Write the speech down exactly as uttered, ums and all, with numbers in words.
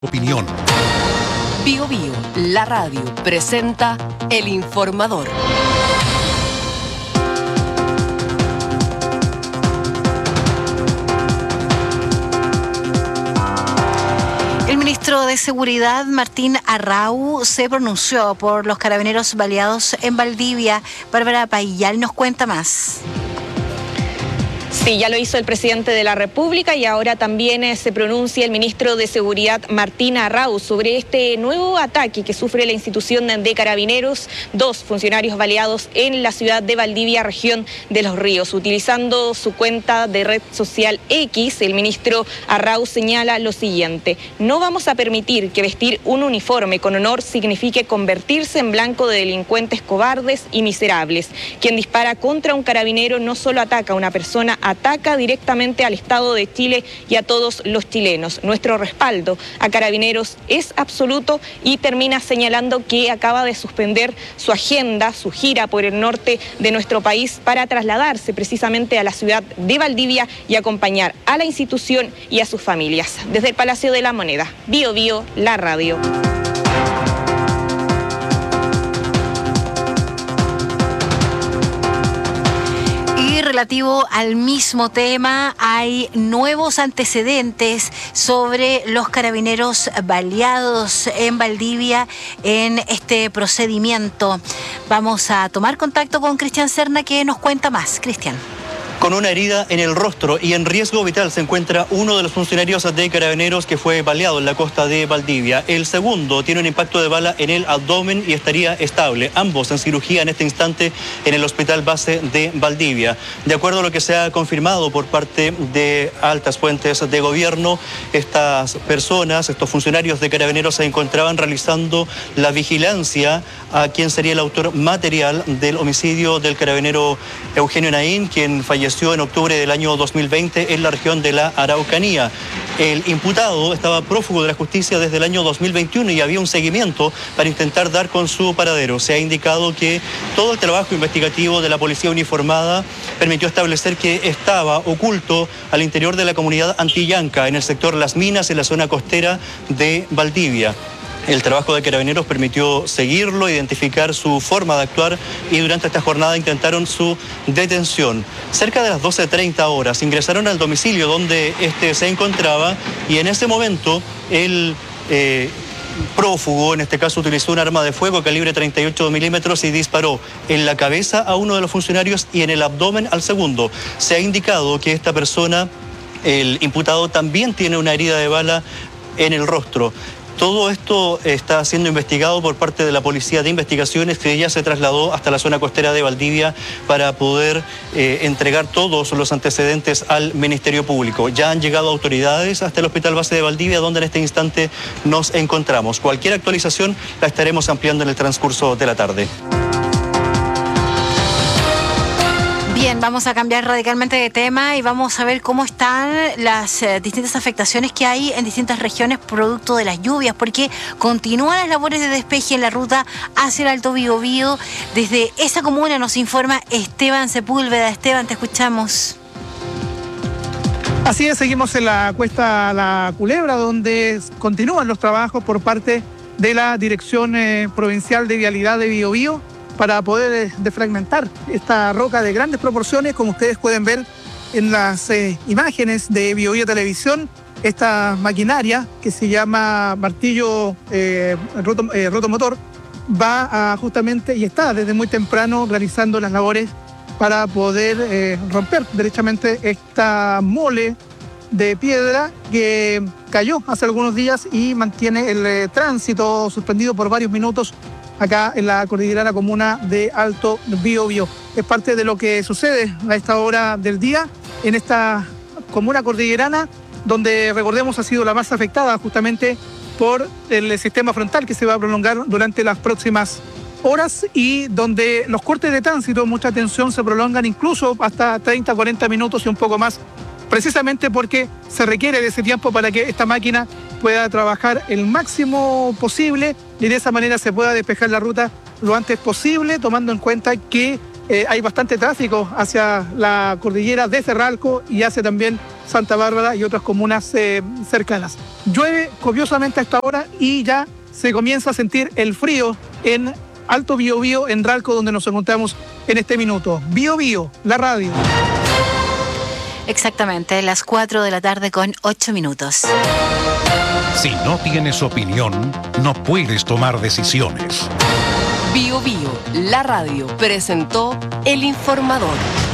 Opinión. Bio Bio, la radio, presenta El Informador. El ministro de Seguridad, Martín Arrau, se pronunció por los carabineros baleados en Valdivia. Bárbara Paillal nos cuenta más. Sí, ya lo hizo el presidente de la República y ahora también eh, se pronuncia el ministro de Seguridad, Martín Arrau, sobre este nuevo ataque que sufre la institución de Carabineros, dos funcionarios baleados en la ciudad de Valdivia, región de Los Ríos. Utilizando su cuenta de red social X, el ministro Arrau señala lo siguiente: no vamos a permitir que vestir un uniforme con honor signifique convertirse en blanco de delincuentes cobardes y miserables. Quien dispara contra un carabinero no solo ataca a una persona, ataca directamente al Estado de Chile y a todos los chilenos. Nuestro respaldo a Carabineros es absoluto, y termina señalando que acaba de suspender su agenda, su gira por el norte de nuestro país para trasladarse precisamente a la ciudad de Valdivia y acompañar a la institución y a sus familias. Desde el Palacio de la Moneda, Bio Bio, la radio. Relativo al mismo tema, hay nuevos antecedentes sobre los carabineros baleados en Valdivia en este procedimiento. Vamos a tomar contacto con Cristian Serna, que nos cuenta más. Cristian. Con una herida en el rostro y en riesgo vital se encuentra uno de los funcionarios de Carabineros que fue baleado en la costa de Valdivia. El segundo tiene un impacto de bala en el abdomen y estaría estable. Ambos en cirugía en este instante en el hospital base de Valdivia. De acuerdo a lo que se ha confirmado por parte de altas fuentes de gobierno, estas personas, estos funcionarios de Carabineros, se encontraban realizando la vigilancia a quien sería el autor material del homicidio del carabinero Eugenio Naín, quien falleció en octubre del año dos mil veinte en la región de la Araucanía. El imputado estaba prófugo de la justicia desde el año dos mil veintiuno y había un seguimiento para intentar dar con su paradero. Se ha indicado que todo el trabajo investigativo de la policía uniformada permitió establecer que estaba oculto al interior de la comunidad Antillanca, en el sector Las Minas, en la zona costera de Valdivia. El trabajo de Carabineros permitió seguirlo, identificar su forma de actuar, y durante esta jornada intentaron su detención. Cerca de las doce treinta horas ingresaron al domicilio donde este se encontraba, y en ese momento el eh, prófugo, en este caso, utilizó un arma de fuego calibre treinta y ocho milímetros y disparó en la cabeza a uno de los funcionarios y en el abdomen al segundo. Se ha indicado que esta persona, el imputado, también tiene una herida de bala en el rostro. Todo esto está siendo investigado por parte de la Policía de Investigaciones, que ya se trasladó hasta la zona costera de Valdivia para poder eh, entregar todos los antecedentes al Ministerio Público. Ya han llegado autoridades hasta el Hospital Base de Valdivia, donde en este instante nos encontramos. Cualquier actualización la estaremos ampliando en el transcurso de la tarde. Bien, vamos a cambiar radicalmente de tema y vamos a ver cómo están las eh, distintas afectaciones que hay en distintas regiones producto de las lluvias, porque continúan las labores de despeje en la ruta hacia el Alto Biobío. Desde esa comuna nos informa Esteban Sepúlveda. Esteban, te escuchamos. Así es, seguimos en la cuesta La Culebra, donde continúan los trabajos por parte de la Dirección eh, Provincial de Vialidad de Biobío, para poder defragmentar esta roca de grandes proporciones, como ustedes pueden ver en las eh, imágenes de Bio Bio Televisión. Esta maquinaria, que se llama martillo eh, roto, eh, rotomotor, va a justamente, y está desde muy temprano realizando las labores para poder eh, romper derechamente esta mole de piedra que cayó hace algunos días y mantiene el eh, tránsito suspendido por varios minutos acá en la cordillerana comuna de Alto Biobío. Es parte de lo que sucede a esta hora del día en esta comuna cordillerana, donde, recordemos, ha sido la más afectada justamente por el sistema frontal que se va a prolongar durante las próximas horas, y donde los cortes de tránsito, mucha atención, se prolongan incluso hasta treinta, cuarenta minutos y un poco más, precisamente porque se requiere de ese tiempo para que esta máquina pueda trabajar el máximo posible y de esa manera se pueda despejar la ruta lo antes posible, tomando en cuenta que eh, hay bastante tráfico hacia la cordillera de Cerralco y hacia también Santa Bárbara y otras comunas eh, cercanas. Llueve copiosamente a esta hora y ya se comienza a sentir el frío en Alto Biobío, en Ralco, donde nos encontramos en este minuto. Biobío, la radio. Exactamente, las cuatro de la tarde con ocho minutos. Si no tienes opinión, no puedes tomar decisiones. Bio Bio, la radio, presentó El Informador.